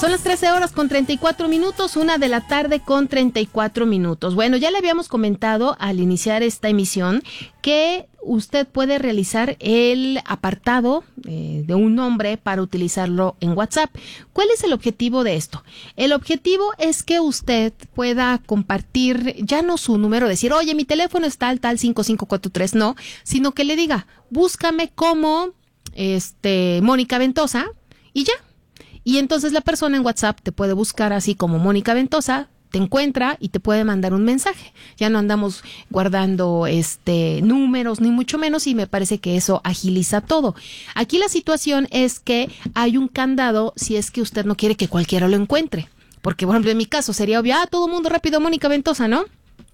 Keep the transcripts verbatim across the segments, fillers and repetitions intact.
Son las trece horas con treinta y cuatro minutos, una de la tarde con treinta y cuatro minutos. Bueno, ya le habíamos comentado al iniciar esta emisión que usted puede realizar el apartado eh, de un nombre para utilizarlo en WhatsApp. ¿Cuál es el objetivo de esto? El objetivo es que usted pueda compartir ya no su número, decir, oye, mi teléfono es tal, tal, cinco cinco cuatro tres, no, sino que le diga, búscame como este Mónica Ventosa y ya. Y entonces la persona en WhatsApp te puede buscar así como Mónica Ventosa, te encuentra y te puede mandar un mensaje. Ya no andamos guardando este números ni mucho menos, y me parece que eso agiliza todo. Aquí la situación es que hay un candado si es que usted no quiere que cualquiera lo encuentre. Porque, por ejemplo, en mi caso sería obvio, ah, todo mundo rápido Mónica Ventosa, ¿no?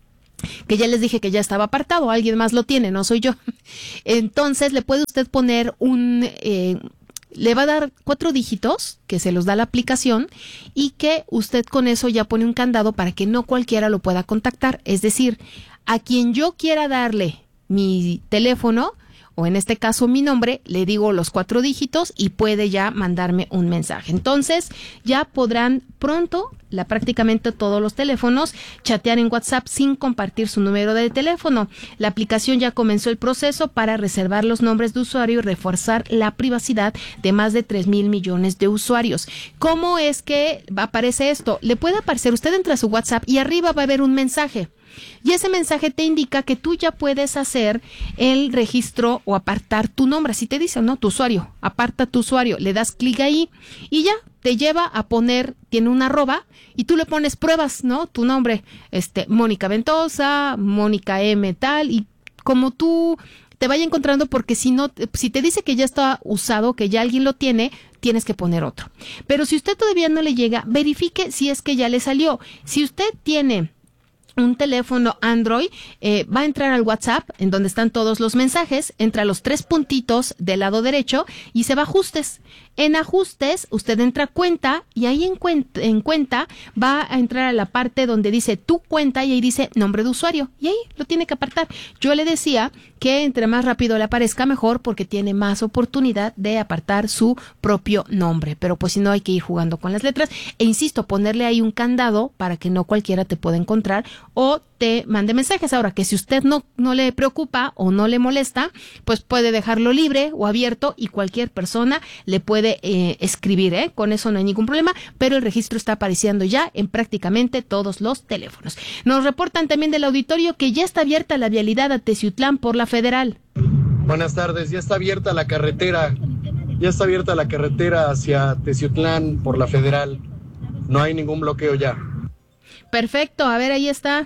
Que ya les dije que ya estaba apartado, alguien más lo tiene, no soy yo. Entonces le puede usted poner un... Eh, le va a dar cuatro dígitos que se los da la aplicación y que usted con eso ya pone un candado para que no cualquiera lo pueda contactar. Es decir, a quien yo quiera darle mi teléfono, o en este caso mi nombre, le digo los cuatro dígitos y puede ya mandarme un mensaje. Entonces ya podrán pronto, la, prácticamente todos los teléfonos, chatear en WhatsApp sin compartir su número de teléfono. La aplicación ya comenzó el proceso para reservar los nombres de usuario y reforzar la privacidad de más de tres mil millones de usuarios. ¿Cómo es que aparece esto? Le puede aparecer, usted entra a su WhatsApp y arriba va a haber un mensaje. Y ese mensaje te indica que tú ya puedes hacer el registro o apartar tu nombre. Así te dice, ¿no? Tu usuario. Aparta tu usuario. Le das clic ahí y ya te lleva a poner, tiene una arroba y tú le pones pruebas, ¿no? Tu nombre, este, Mónica Ventosa, Mónica M tal, y como tú te vaya encontrando, porque si no, si te dice que ya está usado, que ya alguien lo tiene, tienes que poner otro. Pero si usted todavía no le llega, verifique si es que ya le salió. Si usted tiene un teléfono Android, eh, va a entrar al WhatsApp, en donde están todos los mensajes, entra a los tres puntitos del lado derecho y se va a ajustes. En ajustes, usted entra a cuenta y ahí en cuenta, en cuenta va a entrar a la parte donde dice tu cuenta y ahí dice nombre de usuario y ahí lo tiene que apartar. Yo le decía que entre más rápido le aparezca mejor, porque tiene más oportunidad de apartar su propio nombre, pero pues si no hay que ir jugando con las letras e insisto, ponerle ahí un candado para que no cualquiera te pueda encontrar o te mande mensajes. Ahora, que si usted no, no le preocupa o no le molesta, pues puede dejarlo libre o abierto y cualquier persona le puede eh, escribir, ¿eh? Con eso no hay ningún problema, pero el registro está apareciendo ya en prácticamente todos los teléfonos. Nos reportan también del auditorio que ya está abierta la vialidad a Teciutlán por la Federal. Buenas tardes, ya está abierta la carretera, ya está abierta la carretera hacia Teciutlán por la Federal. No hay ningún bloqueo ya. Perfecto, a ver, ahí está.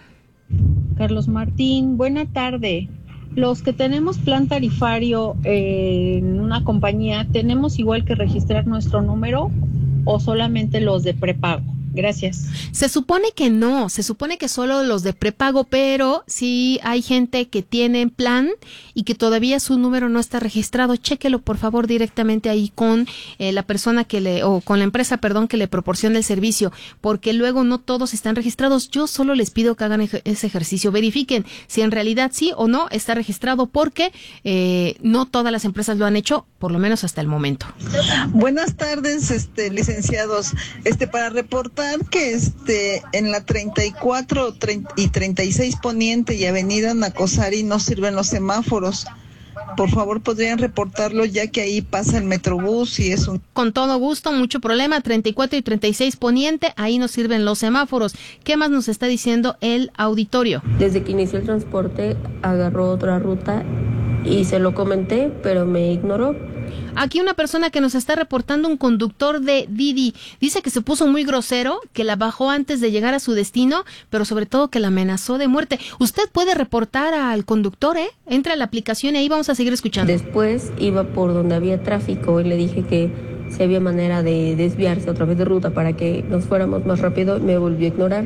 Carlos Martín, buena tarde. Los que tenemos plan tarifario eh, en una compañía, ¿tenemos igual que registrar nuestro número o solamente los de prepago? Gracias. Se supone que no, se supone que solo los de prepago, pero sí hay gente que tiene plan y que todavía su número no está registrado. Chéquelo, por favor, directamente ahí con eh, la persona que le, o con la empresa, perdón, que le proporcione el servicio, porque luego no todos están registrados. Yo solo les pido que hagan ej- ese ejercicio, verifiquen si en realidad sí o no está registrado, porque eh, no todas las empresas lo han hecho, por lo menos hasta el momento. Buenas tardes, este, licenciados. Este, para reportar que este en la treinta y cuatro y treinta y seis Poniente y Avenida Nacosari no sirven los semáforos. Por favor, podrían reportarlo, ya que ahí pasa el Metrobús y es un... Con todo gusto, mucho problema. treinta y cuatro y treinta y seis Poniente, ahí no sirven los semáforos. ¿Qué más nos está diciendo el auditorio? Desde que inició el transporte, agarró otra ruta y se lo comenté, pero me ignoró. Aquí una persona que nos está reportando, un conductor de Didi, dice que se puso muy grosero, que la bajó antes de llegar a su destino, pero sobre todo que la amenazó de muerte. Usted puede reportar al conductor, ¿eh? Entra a la aplicación y ahí vamos a seguir escuchando. Después iba por donde había tráfico y le dije que si había manera de desviarse otra vez de ruta para que nos fuéramos más rápido, me volvió a ignorar.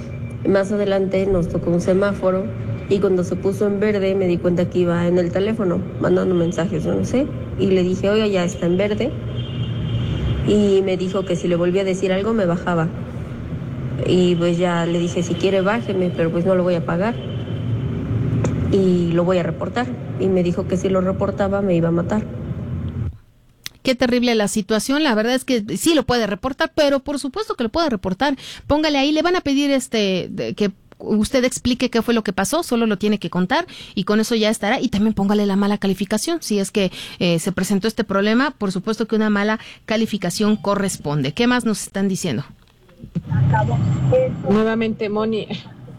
Más adelante nos tocó un semáforo y cuando se puso en verde me di cuenta que iba en el teléfono mandando mensajes, no sé, y le dije, oiga, ya está en verde, y me dijo que si le volvía a decir algo me bajaba, y pues ya le dije, si quiere bájeme, pero pues no lo voy a pagar y lo voy a reportar, y me dijo que si lo reportaba me iba a matar. qué terrible la situación. La verdad es que sí lo puede reportar, pero por supuesto que lo puede reportar. Póngale ahí, le van a pedir este de, que usted explique qué fue lo que pasó, solo lo tiene que contar y con eso ya estará. Y también póngale la mala calificación, si es que eh, se presentó este problema, por supuesto que una mala calificación corresponde. ¿Qué más nos están diciendo? Nuevamente, Moni,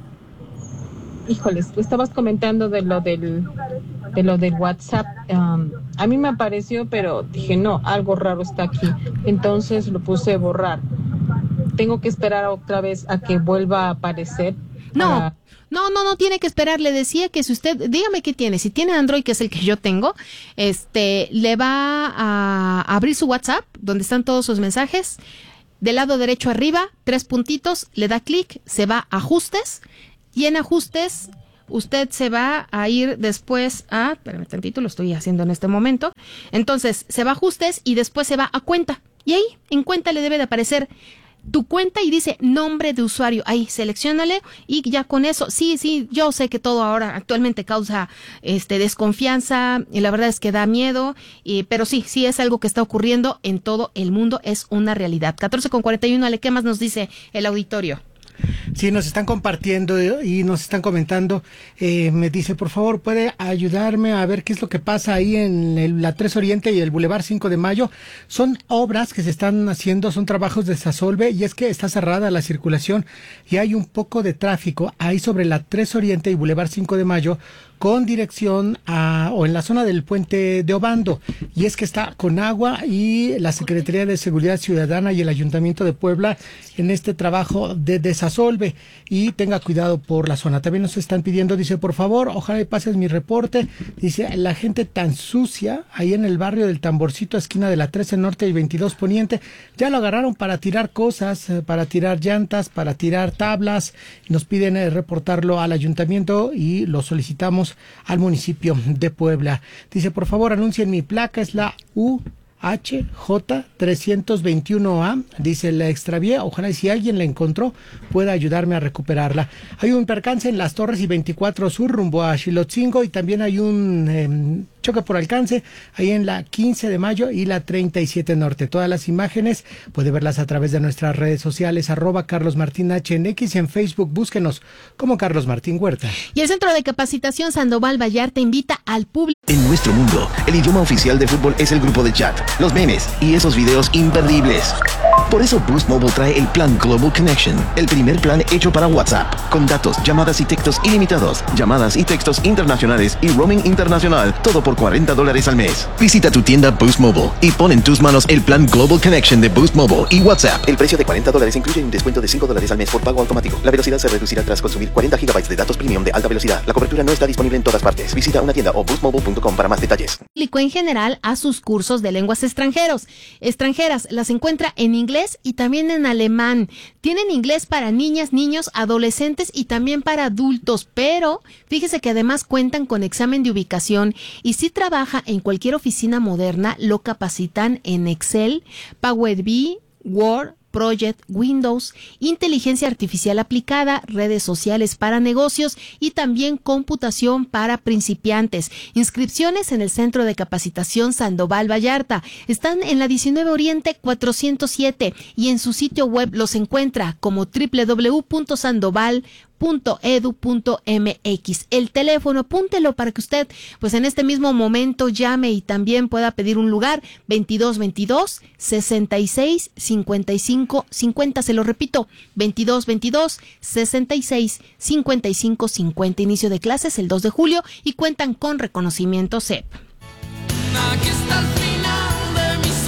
híjoles, tú estabas comentando de lo del de lo del WhatsApp. Um, a mí me apareció, pero dije, no, algo raro está aquí. Entonces lo puse a borrar. Tengo que esperar otra vez a que vuelva a aparecer. No, para... no, no, no tiene que esperar. Le decía que si usted, dígame qué tiene. Si tiene Android, que es el que yo tengo, este, le va a abrir su WhatsApp, donde están todos sus mensajes. Del lado derecho arriba, tres puntitos, le da clic, se va a ajustes, y en ajustes usted se va a ir después a, espérame tantito, lo estoy haciendo en este momento. Entonces, se va a ajustes y después se va a cuenta. Y ahí, en cuenta le debe de aparecer tu cuenta y dice nombre de usuario. Ahí, selecciónale y ya con eso, sí, sí, yo sé que todo ahora actualmente causa este desconfianza y la verdad es que da miedo, y, pero sí, sí es algo que está ocurriendo en todo el mundo, es una realidad. catorce con cuarenta y uno, Ale, ¿qué más nos dice el auditorio? Sí, nos están compartiendo y nos están comentando. Eh, me dice, por favor, ¿puede ayudarme a ver qué es lo que pasa ahí en el, la tres Oriente y el Boulevard cinco de Mayo? Son obras que se están haciendo, son trabajos de Sasolve, y es que está cerrada la circulación y hay un poco de tráfico ahí sobre la tres Oriente y Boulevard cinco de Mayo con dirección a, o en la zona del puente de Obando, y es que está con agua y la Secretaría de Seguridad Ciudadana y el Ayuntamiento de Puebla en este trabajo de Desasolve, y tenga cuidado por la zona. También nos están pidiendo, dice, por favor, ojalá y pases mi reporte, dice, la gente tan sucia ahí en el barrio del Tamborcito, esquina de la trece Norte y veintidós Poniente, ya lo agarraron para tirar cosas, para tirar llantas, para tirar tablas, y nos piden eh, reportarlo al ayuntamiento y lo solicitamos al municipio de Puebla. Dice, por favor, anuncien mi placa, es la U H J trescientos veintiuno A, dice, la extravié, ojalá y si alguien la encontró pueda ayudarme a recuperarla. Hay un percance en Las Torres y veinticuatro Sur rumbo a Xilotzingo, y también hay un eh, choque por alcance ahí en la quince de Mayo y la treinta y siete Norte. Todas las imágenes puede verlas a través de nuestras redes sociales, arroba Carlos Martín H en X, y en Facebook búsquenos como Carlos Martín Huerta. Y el Centro de Capacitación Sandoval Vallarta invita al público. En nuestro mundo, el idioma oficial de fútbol es el grupo de chat, los memes y esos videos imperdibles. Por eso Boost Mobile trae el plan Global Connection, el primer plan hecho para WhatsApp, con datos, llamadas y textos ilimitados, llamadas y textos internacionales y roaming internacional, todo por cuarenta dólares al mes. Visita tu tienda Boost Mobile y pon en tus manos el plan Global Connection de Boost Mobile y WhatsApp. El precio de cuarenta dólares incluye un descuento de cinco dólares al mes por pago automático. La velocidad se reducirá tras consumir cuarenta gigabytes de datos premium de alta velocidad. La cobertura no está disponible en todas partes. Visita una tienda o boost mobile punto com para más detalles. En general a sus cursos de lenguas extranjeros, extranjeras, las encuentra en inglés y también en alemán. Tienen inglés para niñas, niños, adolescentes y también para adultos, pero fíjese que además cuentan con examen de ubicación, y si trabaja en cualquier oficina moderna, lo capacitan en Excel, Power B I, Word, Project, Windows, inteligencia artificial aplicada, redes sociales para negocios y también computación para principiantes. Inscripciones en el Centro de Capacitación Sandoval Vallarta. Están en la diecinueve Oriente cuatrocientos siete y en su sitio web los encuentra como doble u doble u doble u punto sandoval punto edu punto m x. El teléfono, apúntelo para que usted pues en este mismo momento llame y también pueda pedir un lugar, veintidós veintidós sesenta y seis cincuenta y cinco cincuenta, se lo repito, veintidós veintidós sesenta y seis cincuenta y cinco cincuenta. Inicio de clases el dos de julio y cuentan con reconocimiento C E P. Aquí está el final de mis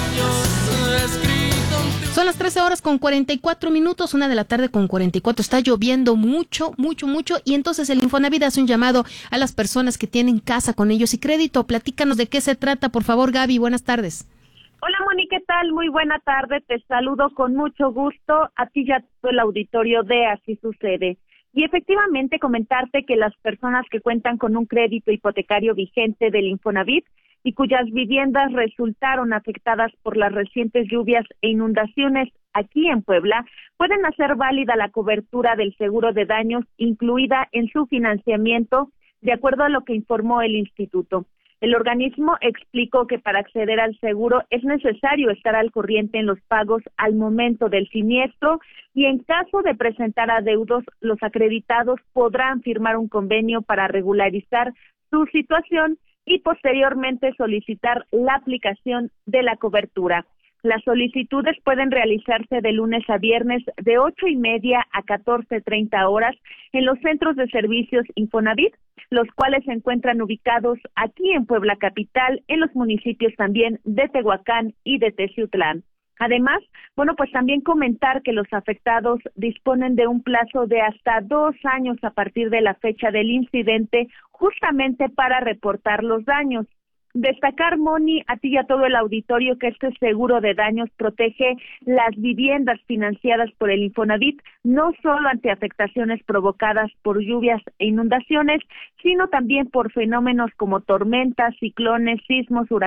sueños, escrito. Son las trece horas con cuarenta y cuatro minutos, una de la tarde con cuarenta y cuatro. Está lloviendo mucho, mucho, mucho, y entonces el Infonavit hace un llamado a las personas que tienen casa con ellos y crédito. Platícanos de qué se trata, por favor, Gaby. Buenas tardes. Hola, Moni, ¿qué tal? Muy buena tarde. Te saludo con mucho gusto a ti y a todo el auditorio de Así Sucede. Y efectivamente comentarte que las personas que cuentan con un crédito hipotecario vigente del Infonavit y cuyas viviendas resultaron afectadas por las recientes lluvias e inundaciones aquí en Puebla, pueden hacer válida la cobertura del seguro de daños incluida en su financiamiento, de acuerdo a lo que informó el instituto. El organismo explicó que para acceder al seguro es necesario estar al corriente en los pagos al momento del siniestro y en caso de presentar adeudos, los acreditados podrán firmar un convenio para regularizar su situación y posteriormente solicitar la aplicación de la cobertura. Las solicitudes pueden realizarse de lunes a viernes de ocho y media a catorce treinta horas en los centros de servicios Infonavit, los cuales se encuentran ubicados aquí en Puebla Capital, en los municipios también de Tehuacán y de Teciutlán. Además, bueno, pues también comentar que los afectados disponen de un plazo de hasta dos años a partir de la fecha del incidente, justamente para reportar los daños. Destacar, Moni, a ti y a todo el auditorio, que este seguro de daños protege las viviendas financiadas por el Infonavit, no solo ante afectaciones provocadas por lluvias e inundaciones, sino también por fenómenos como tormentas, ciclones, sismos, huracanes,